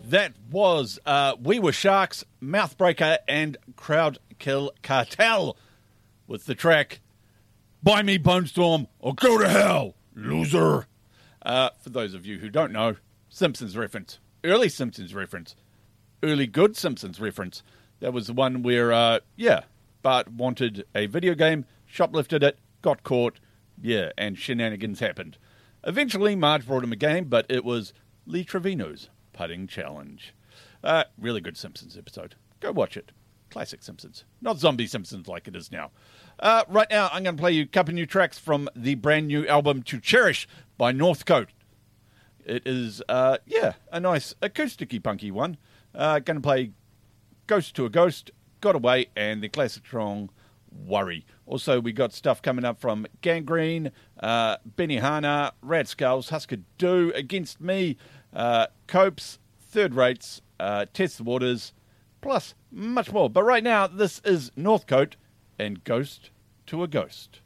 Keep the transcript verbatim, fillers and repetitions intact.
That was uh, We Were Sharks, Mouthbreaker, and Crowd Kill Cartel with the track Buy Me Bone Storm or Go to Hell, Loser. Uh, for those of you who don't know, Simpsons reference, early Simpsons reference, early good Simpsons reference. That was the one where, uh, yeah, Bart wanted a video game, shoplifted it, got caught, yeah, and shenanigans happened. Eventually, Marge brought him a game, but it was Lee Trevino's Putting Challenge. Uh, really good Simpsons episode. Go watch it. Classic Simpsons. Not zombie Simpsons like it is now. Uh, right now, I'm going to play you a couple new tracks from the brand new album To Cherish by Northcote. It is, uh, yeah, a nice acousticy punky one. Uh, going to play Ghost to a Ghost, Got Away, and the classic song Worry. Also, we got stuff coming up from Gangrene, uh, Benihana, Rad Skulls, Husker Du, Against Me, uh, Copes, Third Rates, uh, Test the Waters, plus much more. But right now, this is Northcote and Ghost to a Ghost.